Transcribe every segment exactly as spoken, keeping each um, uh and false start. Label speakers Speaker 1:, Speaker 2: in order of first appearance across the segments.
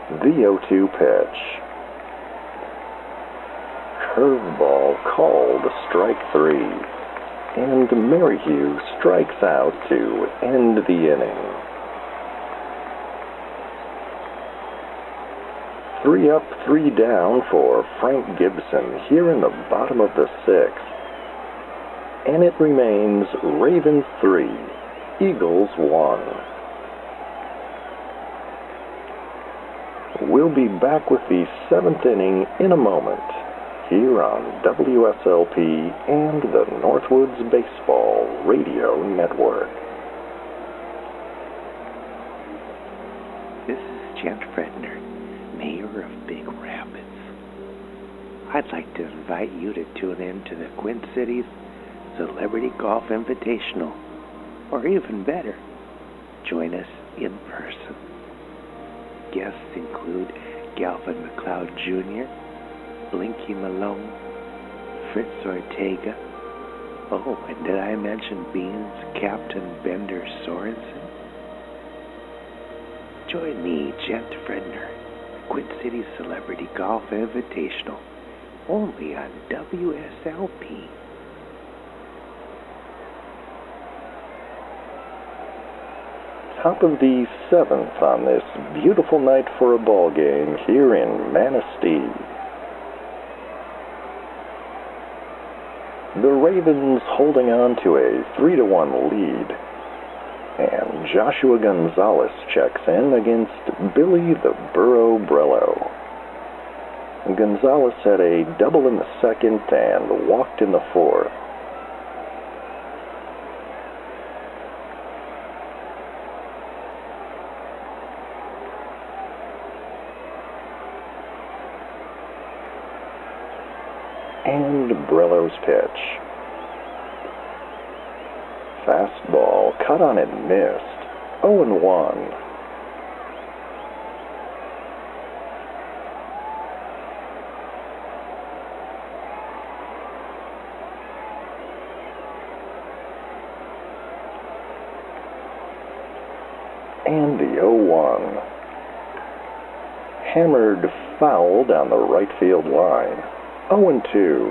Speaker 1: The oh two pitch. Curveball called strike three. And Merrihew strikes out to end the inning. Three up, three down for Frank Gibson here in the bottom of the sixth. And it remains Ravens three, Eagles one. We'll be back with the seventh inning in a moment here on W S L P and the Northwoods Baseball Radio Network.
Speaker 2: This is Jen Fredner, Mayor of Big Rapids. I'd like to invite you to tune in to the Quint Cities Celebrity Golf Invitational, or even better, join us in person. Guests include Galvin McLeod Junior, Blinky Malone, Fritz Ortega. Oh, and did I mention Beans Captain Bender Sorensen? Join me, Gent Fredner, Quint City Celebrity Golf Invitational, only on W S L P.
Speaker 1: Top of the seventh on this beautiful night for a ball game here in Manistee. The Ravens holding on to a three to one lead, and Joshua Gonzalez checks in against Billy the Burro Brello. Gonzalez had a double in the second and walked in the fourth. And Brello's pitch. Fastball cut on and missed. oh and one. And the oh one. Hammered foul down the right field line. oh and two.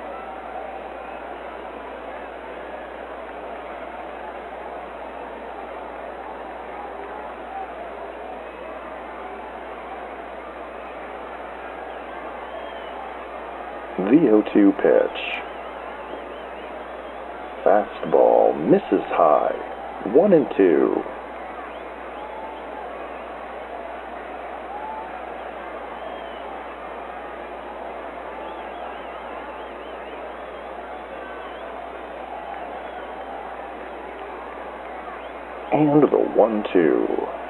Speaker 1: The oh two pitch. Fastball misses high. one and two. And the one two.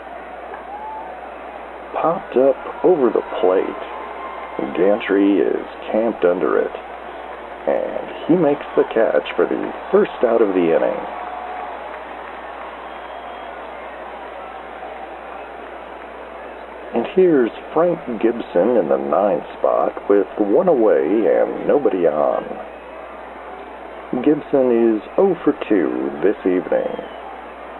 Speaker 1: Popped up over the plate. Gantry is camped under it. And he makes the catch for the first out of the inning. And here's Frank Gibson in the nine spot with one away and nobody on. Gibson is oh for two this evening.